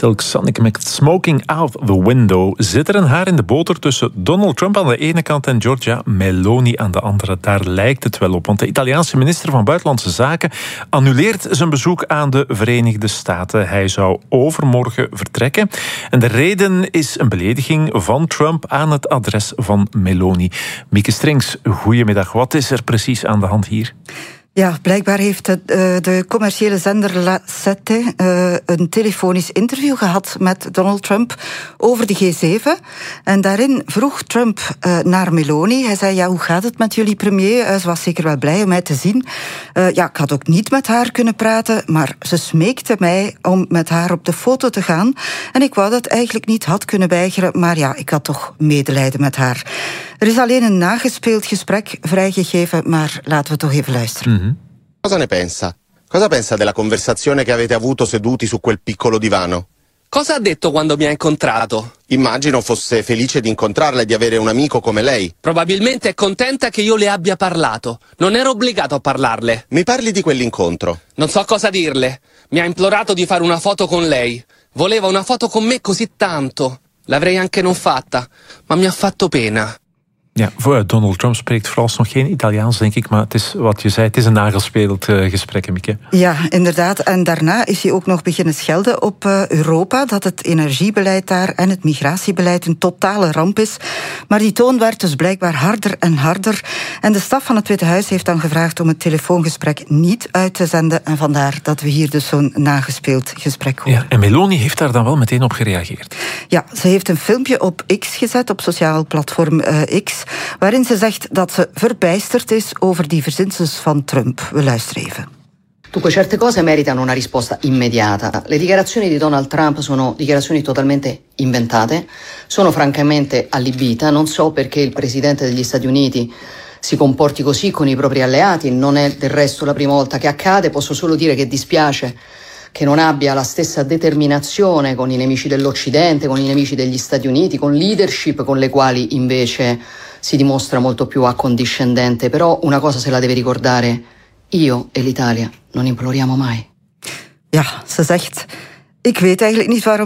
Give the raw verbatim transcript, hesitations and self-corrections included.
Silk Sonic met Smoking Out the Window. Zit er een haar in de boter tussen Donald Trump aan de ene kant en Giorgia Meloni aan de andere? Daar lijkt het wel op, want de Italiaanse minister van Buitenlandse Zaken annuleert zijn bezoek aan de Verenigde Staten. Hij zou overmorgen vertrekken. En de reden is een belediging van Trump aan het adres van Meloni. Mieke Strings, goedemiddag. Wat is er precies aan de hand hier? Ja, blijkbaar heeft de, uh, de commerciële zender La Sette uh, een telefonisch interview gehad met Donald Trump over de G zeven. En daarin vroeg Trump uh, naar Meloni. Hij zei, ja, hoe gaat het met jullie premier? Uh, ze was zeker wel blij om mij te zien. Uh, ja, ik had ook niet met haar kunnen praten, maar ze smeekte mij om met haar op de foto te gaan. En ik wou dat eigenlijk niet had kunnen weigeren, maar ja, ik had toch medelijden met haar. Er is alleen een nagespeeld gesprek vrijgegeven, maar laten we toch even luisteren. Mm-hmm. Cosa ne pensa? Cosa pensa della conversazione che avete avuto seduti su quel piccolo divano? Cosa ha detto quando mi ha incontrato? Immagino fosse felice di incontrarla e di avere un amico come lei. Probabilmente è contenta che io le abbia parlato. Non ero obbligato a parlarle. Mi parli di quell'incontro? Non so cosa dirle. Mi ha implorato di fare una foto con lei. Voleva una foto con me così tanto. L'avrei anche non fatta, ma mi ha fatto pena. Ja, voor Donald Trump spreekt Frans nog geen Italiaans, denk ik. Maar het is wat je zei, het is een nagespeeld uh, gesprek, Mieke. Ja, inderdaad. En daarna is hij ook nog beginnen schelden op uh, Europa, dat het energiebeleid daar en het migratiebeleid een totale ramp is. Maar die toon werd dus blijkbaar harder en harder. En de staf van het Witte Huis heeft dan gevraagd om het telefoongesprek niet uit te zenden. En vandaar dat we hier dus zo'n nagespeeld gesprek horen. Ja, en Meloni heeft daar dan wel meteen op gereageerd. Ja, ze heeft een filmpje op X gezet, op sociaal platform uh, X, waarin ze zegt dat ze verbijsterd is over die verzinsels van Trump. We luisteren even. Dunque, certe cose meritano una risposta immediata. Le dichiarazioni di Donald Trump sono dichiarazioni totalmente inventate. Sono francamente allibita. Non so perché il presidente degli Stati Uniti si comporti così con i propri alleati. Non è del resto la prima volta che accade. Posso solo dire che dispiace che non abbia la stessa determinazione con i nemici dell'Occidente, con i nemici degli Stati Uniti, con leadership con le quali invece si dimostra molto più accondiscendente. Però una cosa se la deve ricordare: io e l'Italia non imploriamo mai. Ja, ze zegt, ik weet eigenlijk niet waarom